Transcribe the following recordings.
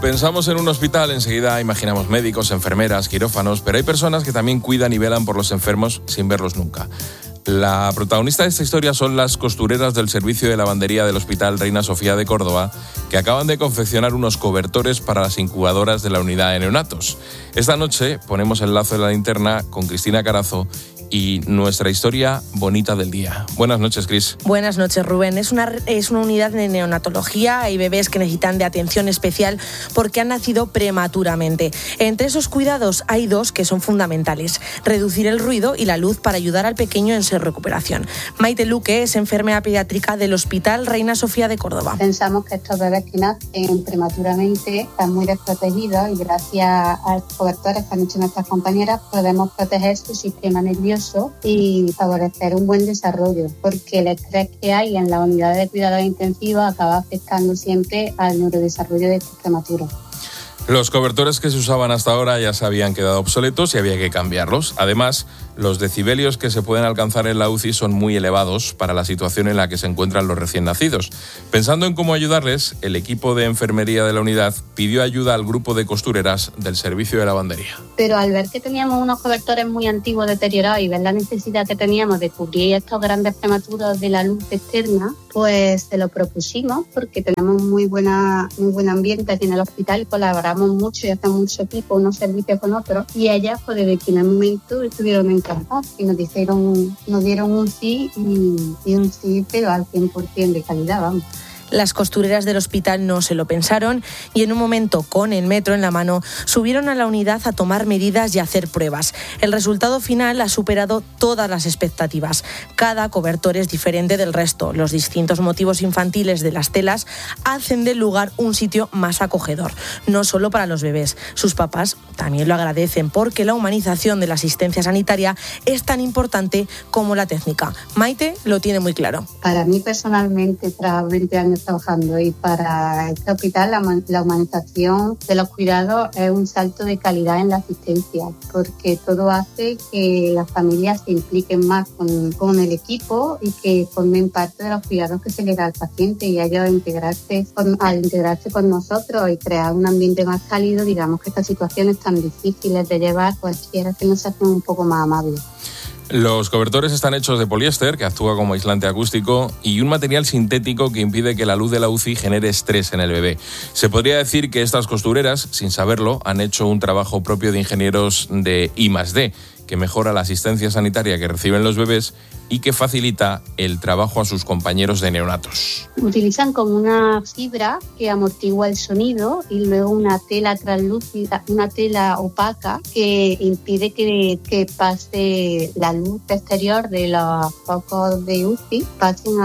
pensamos en un hospital, enseguida imaginamos médicos, enfermeras, quirófanos, pero hay personas que también cuidan y velan por los enfermos sin verlos nunca. La protagonista de esta historia son las costureras del servicio de lavandería del Hospital Reina Sofía de Córdoba, que acaban de confeccionar unos cobertores para las incubadoras de la unidad de neonatos. Esta noche ponemos el lazo de la linterna con Cristina Carazo y nuestra historia bonita del día. Buenas noches, Cris. Buenas noches, Rubén. Es una unidad de neonatología. Hay bebés que necesitan de atención especial porque han nacido prematuramente. Entre esos cuidados hay dos que son fundamentales: reducir el ruido y la luz para ayudar al pequeño en su recuperación. Maite Luque es enfermera pediátrica del Hospital Reina Sofía de Córdoba. Pensamos que estos bebés que nacen prematuramente están muy desprotegidos y gracias a los cobertores que han hecho nuestras compañeras podemos proteger su sistema nervioso y favorecer un buen desarrollo, porque el estrés que hay en la unidad de cuidados intensivos acaba afectando siempre al neurodesarrollo de estos prematuros. Los cobertores que se usaban hasta ahora ya se habían quedado obsoletos y había que cambiarlos. Además, los decibelios que se pueden alcanzar en la UCI son muy elevados para la situación en la que se encuentran los recién nacidos. Pensando en cómo ayudarles, el equipo de enfermería de la unidad pidió ayuda al grupo de costureras del servicio de lavandería. Pero al ver que teníamos unos cobertores muy antiguos deteriorados y ver la necesidad que teníamos de cubrir estos grandes prematuros de la luz externa, pues se lo propusimos porque tenemos muy buen ambiente aquí en el hospital y colaboramos mucho y hacemos mucho equipo, unos servicios con otros, y ellas pues desde el primer momento estuvieron encantadas y nos dieron un sí y un sí pero al 100% de calidad, vamos. Las costureras del hospital no se lo pensaron y en un momento, con el metro en la mano, subieron a la unidad a tomar medidas y a hacer pruebas. El resultado final ha superado todas las expectativas. Cada cobertor es diferente del resto. Los distintos motivos infantiles de las telas hacen del lugar un sitio más acogedor, no solo para los bebés. Sus papás también lo agradecen porque la humanización de la asistencia sanitaria es tan importante como la técnica. Maite lo tiene muy claro. Para mí personalmente, tras 20 años trabajando y para este hospital, la humanización de los cuidados es un salto de calidad en la asistencia, porque todo hace que las familias se impliquen más con el equipo y que formen parte de los cuidados que se le da al paciente, y ellos al integrarse con nosotros y crear un ambiente más cálido, digamos que estas situaciones tan difíciles de llevar, pues quiera que nos hacen un poco más amables. Los cobertores están hechos de poliéster, que actúa como aislante acústico, y un material sintético que impide que la luz de la UCI genere estrés en el bebé. Se podría decir que estas costureras, sin saberlo, han hecho un trabajo propio de ingenieros de I+D, que mejora la asistencia sanitaria que reciben los bebés y que facilita el trabajo a sus compañeros de neonatos. Utilizan como una fibra que amortigua el sonido y luego una tela translúcida, una tela opaca que impide que pase la luz exterior de los focos de UCI, pasen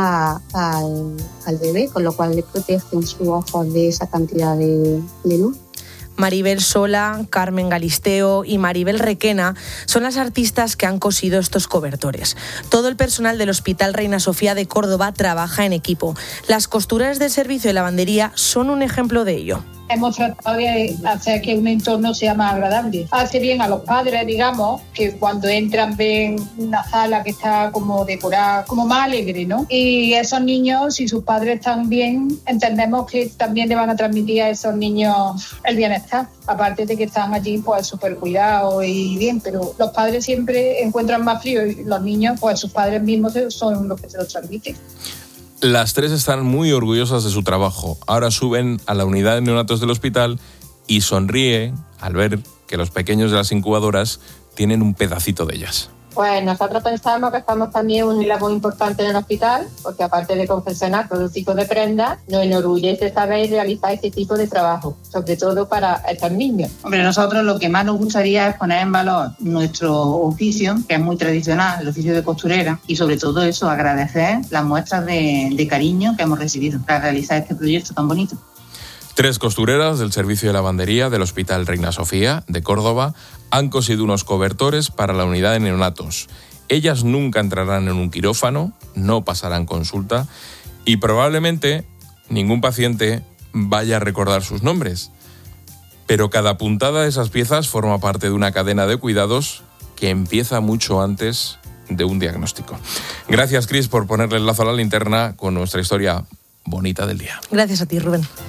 al bebé, con lo cual le protegen sus ojos de esa cantidad de luz. Maribel Sola, Carmen Galisteo y Maribel Requena son las artistas que han cosido estos cobertores. Todo el personal del Hospital Reina Sofía de Córdoba trabaja en equipo. Las costureras del servicio de lavandería son un ejemplo de ello. Hemos tratado de hacer que un entorno sea más agradable. Hace bien a los padres, digamos, que cuando entran ven una sala que está como decorada, como más alegre, ¿no? Y esos niños, si sus padres están bien, entendemos que también le van a transmitir a esos niños el bienestar. Aparte de que están allí pues súper cuidados y bien, pero los padres siempre encuentran más frío y los niños, pues sus padres mismos son los que se los transmiten. Las tres están muy orgullosas de su trabajo. Ahora suben a la unidad de neonatos del hospital y sonríe al ver que los pequeños de las incubadoras tienen un pedacito de ellas. Pues nosotros pensamos que estamos también un hilo muy importante en el hospital, porque aparte de confeccionar todo tipo de prendas, nos enorgullece saber realizar este tipo de trabajo, sobre todo para estos niños. Hombre, nosotros lo que más nos gustaría es poner en valor nuestro oficio, que es muy tradicional, el oficio de costurera, y sobre todo eso, agradecer las muestras de cariño que hemos recibido para realizar este proyecto tan bonito. 3 costureras del servicio de lavandería del Hospital Reina Sofía de Córdoba han cosido unos cobertores para la unidad de neonatos. Ellas nunca entrarán en un quirófano, no pasarán consulta y probablemente ningún paciente vaya a recordar sus nombres. Pero cada puntada de esas piezas forma parte de una cadena de cuidados que empieza mucho antes de un diagnóstico. Gracias, Cris, por ponerle el lazo a la linterna con nuestra historia bonita del día. Gracias a ti, Rubén.